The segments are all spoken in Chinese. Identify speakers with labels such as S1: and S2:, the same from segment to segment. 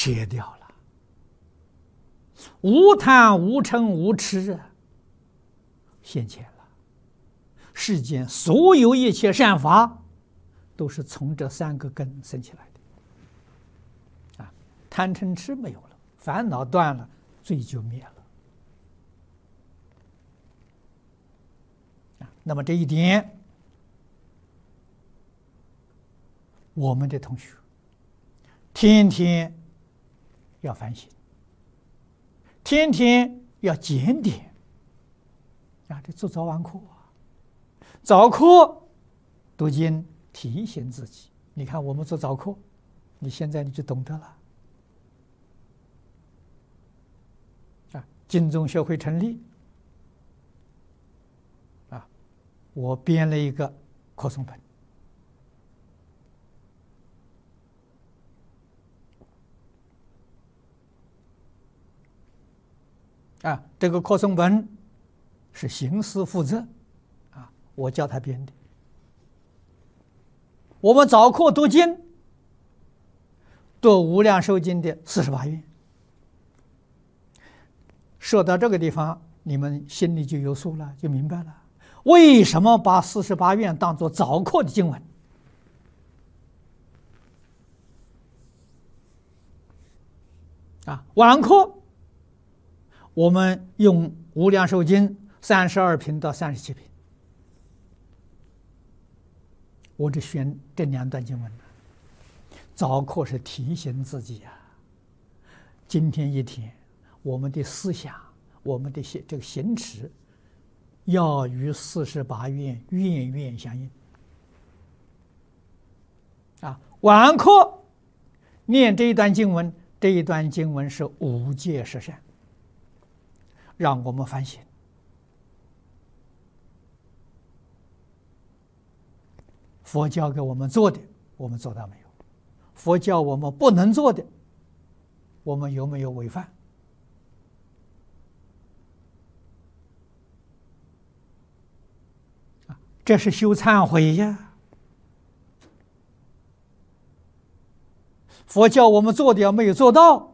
S1: 切掉了，无贪无嗔无痴啊，现前了。世间所有一切善法，都是从这三个根生起来的。啊，贪嗔痴没有了，烦恼断了，罪就灭了。啊，那么这一点，我们的同学天天要反省，天天要检点。啊，这做早晚课啊，早课读经提醒自己。你看我们做早课，你现在你就懂得了。啊，经宗学会成立，啊，我编了一个课诵本。啊，这个课诵本是行师负责，啊，我教他编的。我们早课读经，读无量寿经的48愿。说到这个地方，你们心里就有数了，就明白了为什么把48愿当作早课的经文。啊，晚课我们用无量寿经32品到37品，我只选这2段经文。早课是提醒自己呀，今天一天我们的思想，我们的这个行持，要与48愿愿愿相应。啊，晚课念这一段经文，这一段经文是5戒十善，让我们反省。佛教给我们做的，我们做到没有？佛教我们不能做的，我们有没有违反？这是修忏悔呀。佛教我们做的要没有做到，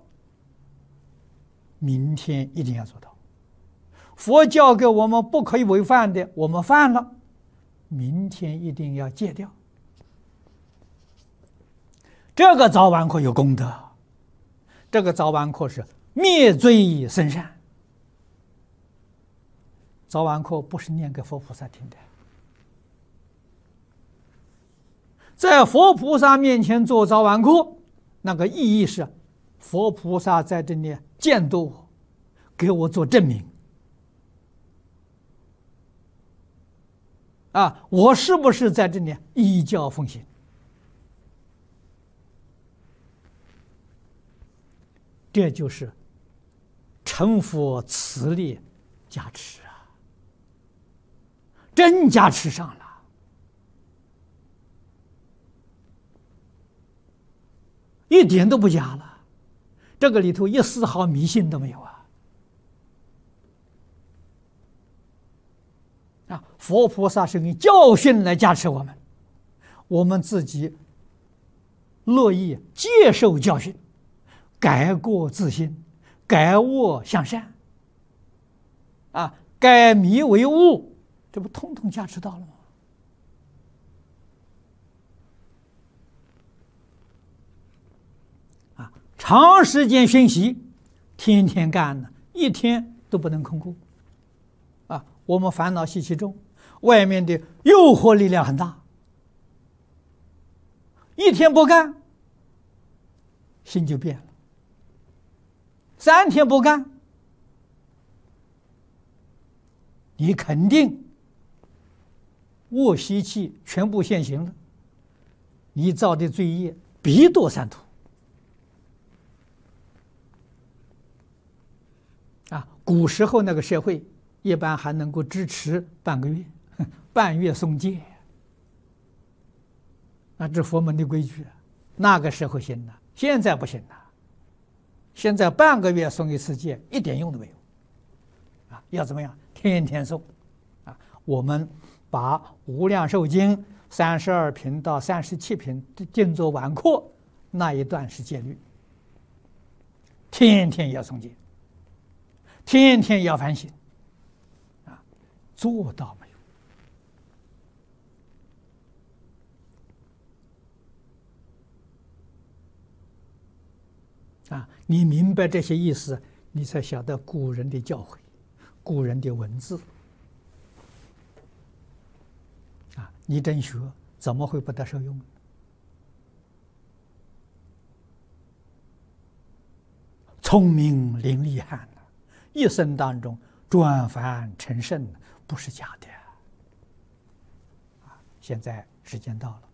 S1: 明天一定要做到。佛教给我们不可以违犯的，我们犯了，明天一定要戒掉。这个早晚课有功德，这个早晚课是灭罪生善。早晚课不是念给佛菩萨听的，在佛菩萨面前做早晚课，那个意义是佛菩萨在这里监督我，给我做证明。啊，我是不是在这里依教奉行？这就是成佛慈力加持啊，真加持上了，一点都不假了，这个里头一丝毫迷信都没有啊！啊，佛菩萨是用教训来加持我们，我们自己乐意接受教训，改过自新，改恶向善，啊，改迷为悟，这不通通加持到了吗？啊，长时间熏习，天天干呢，一天都不能空过。啊，我们烦恼习气重，外面的诱惑力量很大，一天不干，心就变了。3天不干，你肯定恶习气全部现行了，你造的罪业必堕三途。啊，古时候那个社会一般还能够支持半个月，半月送戒。啊，这佛门的规矩，那个时候行了，现在不行了。现在半个月送1次戒，一点用都没有。啊，要怎么样？天天送。啊，我们把《无量寿经》32品到37品定作晚课，那一段是戒律。 天天要诵经，天天要反省，啊，做到没有？啊，你明白这些意思，你才晓得古人的教诲，古人的文字。啊，你真学怎么会不得受用？聪明伶俐汉呢，一生当中转凡成圣，不是假的。啊，现在时间到了。